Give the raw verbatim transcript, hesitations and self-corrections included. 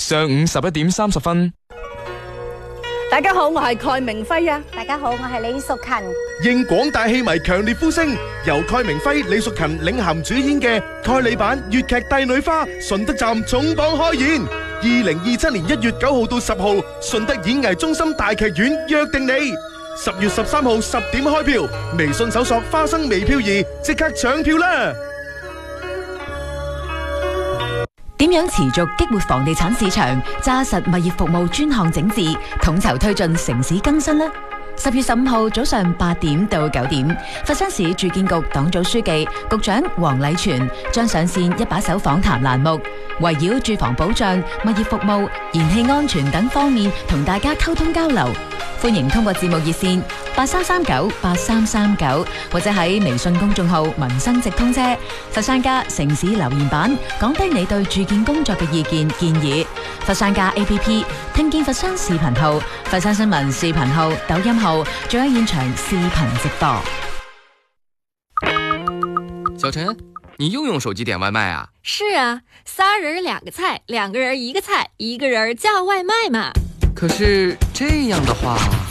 上午十一點三十分。 大家好，我係蓋明輝啊！ 大家好，我係李淑勤。 應廣大戲迷強烈呼聲，由蓋明輝、李淑勤領銜主演嘅蓋里版粵劇《帝女花》順德站重磅開演。二零二七年一月九號到十號，順德演藝中心大劇院約定你。十月十三號十點開票，微信搜索花生微漂兒，即刻搶票啦！ 點樣持續激活房地產市場，紮實物業服務專項整治，統籌推進城市更新呢？十月十五號早上八點到九點，佛山市住建局黨組書記、局長黃禮全將上線一把手訪談欄目，圍繞住房保障、物業服務、燃氣安全等方面同大家溝通交流。歡迎通過節目熱線八三三九八三三九，或者喺微信公眾號民生直通車、佛山家城市留言板講低你對住建工作嘅意見建議。佛山家 A P P、聽見佛山視頻號、佛山新聞視頻號、抖音號，仲有現場視頻直播。 小陳，你又用手機點外賣啊？ 是啊，仨人兩個菜，兩個人一個菜，一個人叫外賣嘛。 可是這樣的話，